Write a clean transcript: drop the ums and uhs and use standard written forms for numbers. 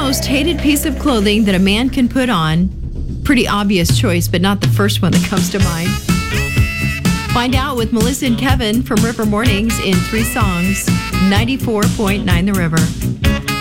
most hated piece of clothing that a man can put on? Pretty obvious choice, but not the first one that comes to mind. Find out with Melissa and Kevin from River Mornings in 3 songs. 94.9 The River.